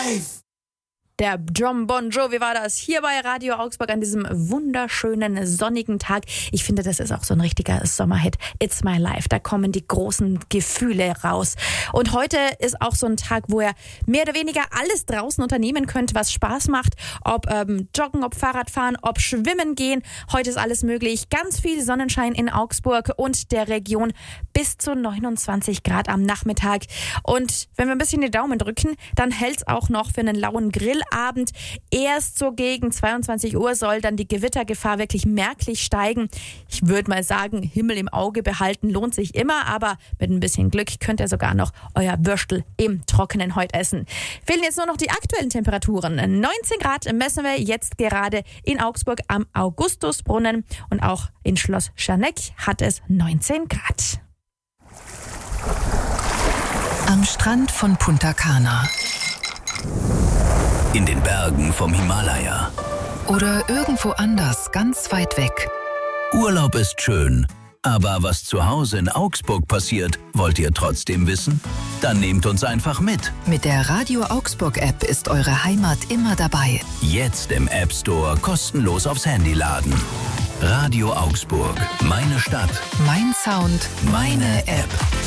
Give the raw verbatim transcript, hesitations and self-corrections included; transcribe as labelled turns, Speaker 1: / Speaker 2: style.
Speaker 1: Der Jon Bon Jovi war das hier bei Radio Augsburg an diesem wunderschönen sonnigen Tag. Ich finde, das ist auch so ein richtiger Sommerhit. It's My Life. Da kommen die großen Gefühle raus. Und heute ist auch so ein Tag, wo ihr mehr oder weniger alles draußen unternehmen könnt, was Spaß macht. Ob ähm, Joggen, ob Fahrradfahren, ob Schwimmen gehen. Heute ist alles möglich. Ganz viel Sonnenschein in Augsburg und der Region. Bis zu neunundzwanzig Grad am Nachmittag. Und wenn wir ein bisschen die Daumen drücken, dann hält es auch noch für einen lauen Grill. Abend. Erst so gegen zweiundzwanzig Uhr soll dann die Gewittergefahr wirklich merklich steigen. Ich würde mal sagen, Himmel im Auge behalten lohnt sich immer, aber mit ein bisschen Glück könnt ihr sogar noch euer Würstel im Trockenen heute essen. Fehlen jetzt nur noch die aktuellen Temperaturen. neunzehn Grad messen wir jetzt gerade in Augsburg am Augustusbrunnen und auch in Schloss Scharneck hat es neunzehn Grad.
Speaker 2: Am Strand von Punta Cana.
Speaker 3: In den Bergen vom Himalaya.
Speaker 2: Oder irgendwo anders, ganz weit weg.
Speaker 3: Urlaub ist schön, aber was zu Hause in Augsburg passiert, wollt ihr trotzdem wissen? Dann nehmt uns einfach mit.
Speaker 2: Mit der Radio Augsburg App ist eure Heimat immer dabei.
Speaker 3: Jetzt im App Store kostenlos aufs Handy laden. Radio Augsburg, meine Stadt,
Speaker 2: mein Sound,
Speaker 3: meine App.